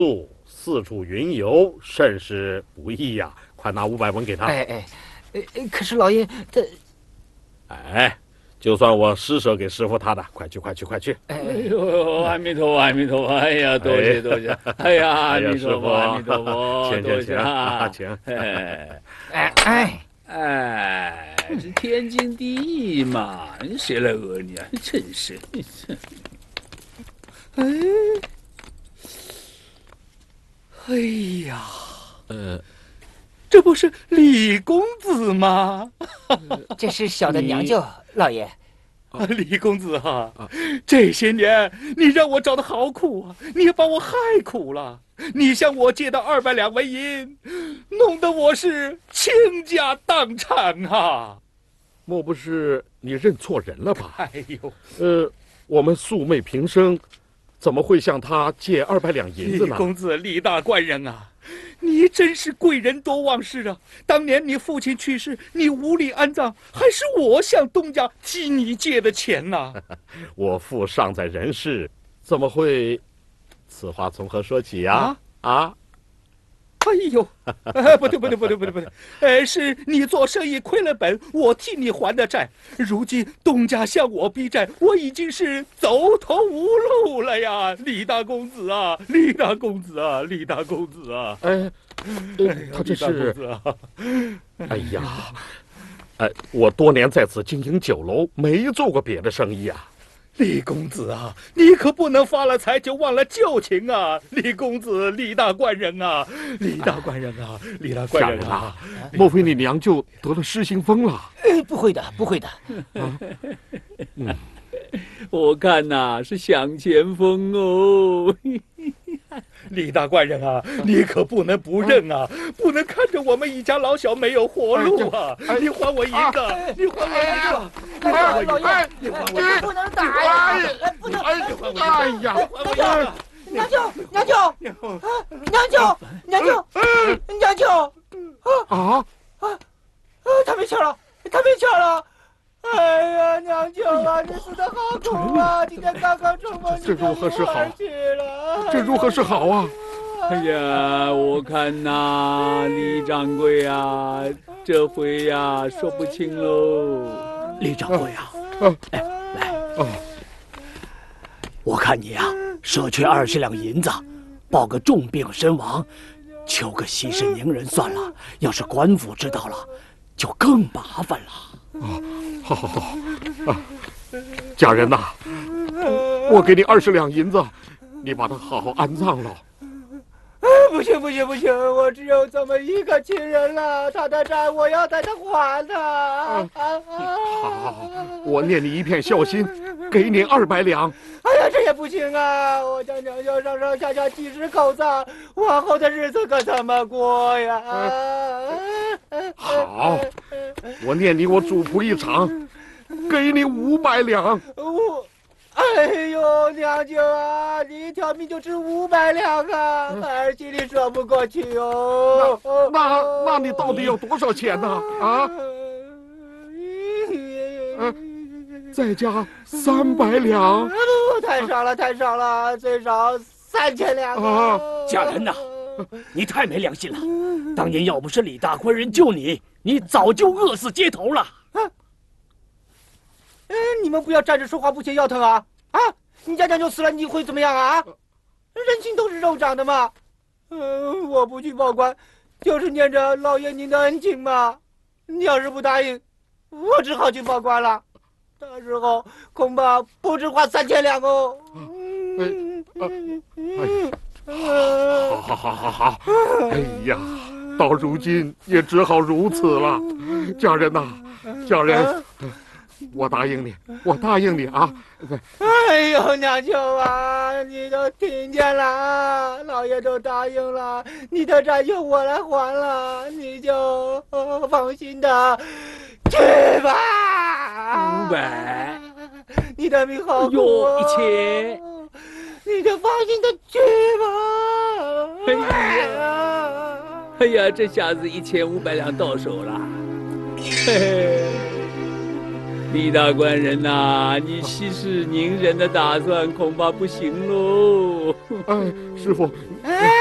路四处云游，甚是不易呀！快拿500文给他。 可是老爷， 就算我施舍给师傅他的，快去，快去！ 哎呦，阿弥陀佛，阿弥陀佛！哎呀，多谢多谢！哎呀，阿弥陀佛，阿弥陀佛！多谢啊， 请！ 这天经地义嘛，谁来讹你啊？真是！哎呀，这不是李公子吗？ 这是小的娘舅，老爷。 李公子啊，这些年你让我找的好苦啊，你也把我害苦了。你向我借的200两纹银，弄得我是倾家荡产啊！ 莫不是你认错人了吧？ 哎呦， 我们素昧平生，怎么会向他借200两银子呢？ 李公子，李大官人啊！你真是贵人多忘事啊！当年你父亲去世，你无力安葬，还是我向东家替你借的钱呢。 我父尚在人世，怎么会？此话从何说起呀？ 哎呦，不对，是你做生意亏了本，我替你还的债。如今东家向我逼债，我已经是走投无路了呀！李大公子啊，李大公子啊，李大公子啊！ 他这是……哎呀，我多年在此经营酒楼，没做过别的生意啊。 李公子啊，你可不能发了财就忘了旧情啊！李公子，李大官人啊，李大官人啊，李大官人啊！ 莫非你娘舅得了失心疯了？ 不会的，不会的。 我看呐，是想前锋哦。李大官人啊，你可不能不认啊！不能看着我们一家老小没有活路啊！你还我银子，你还我银子！ 老爷，你不能打呀！不能！ 哎呀！ 娘舅！他没枪了！哎呀，娘舅啊，你死得好苦啊！今天刚刚出门这如何是好？这如何是好啊？ 哎呀，我看呐，李掌柜啊，这回呀说不清喽。 李掌柜啊，来，我看你啊，舍去20两银子，报个重病身亡，求个息事宁人算了。要是官府知道了，就更麻烦了。 好，家人呐，我给你20两银子，你把他好好安葬了。 不行，我只有这么一个亲人了，他的债我要带他还的。 好，我念你一片孝心，给你200两。 哎呀，这也不行啊！我家娘舅上上下下几十口子，往后的日子可怎么过呀？ 好，我念你我主仆一场，给你500两。 哎呦，娘舅啊，你一条命就值500两啊，儿心里说不过去哦。 那你到底要多少钱呢？再加300两。 太少了，最少3000两啊！ 家人呐，你太没良心了！当年要不是李大官人救你，你早就饿死街头了。 你们不要站着说话不嫌腰疼啊！你家娘舅死了，你会怎么样啊？人心都是肉长的嘛。我不去报官，就是念着老爷您的恩情嘛。你要是不答应，我只好去报官了。到时候恐怕不止花3000两哦。 好，哎呀，到如今也只好如此了。家人呐，家人。我答应你啊！ 哎呦，娘舅啊，你都听见了啊！老爷都答应了，你的债由我来还了，你就放心的去吧。 500， 你的命好苦哟，1000， 你就放心的去吧。 哎呀，这下子1500两到手了。嘿嘿。 李大官人呐，你息事宁人的打算恐怕不行喽。 哎，师傅，